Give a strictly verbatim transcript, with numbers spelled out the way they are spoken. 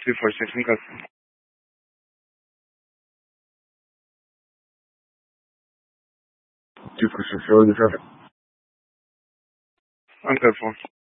Se for sem comunicação. Tipo, se for, deixa eu ver. Ante telefone.